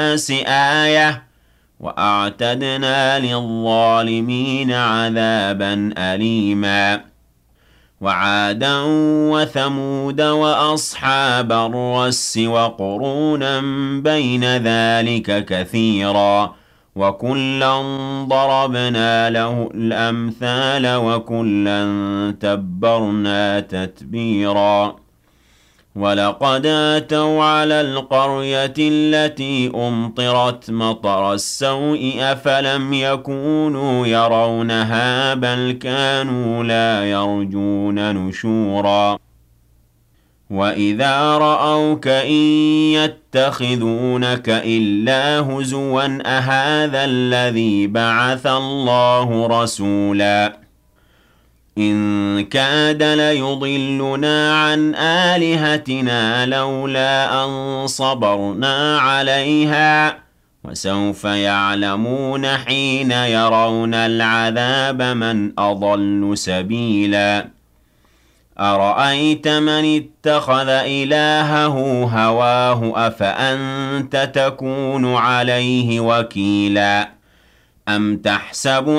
الناس آية وأعتدنا للظالمين عذابا أليما وعادا وثمود وأصحاب الرس وقرونا بين ذلك كثيرا وكلا ضربنا له الأمثال وكلا تبرنا تتبيرا ولقد آتوا على القرية التي أمطرت مطر السوء أفلم يكونوا يرونها بل كانوا لا يرجون نشورا وإذا رأوك إن يتخذونك إلا هزوا أهذا الذي بعث الله رسولا إن كاد ليضلنا عن آلهتنا لولا أن صبرنا عليها وسوف يعلمون حين يرون العذاب من أضل سبيلا أرأيت من اتخذ إلهه هواه أفأنت تكون عليه وكيلا أم تحسب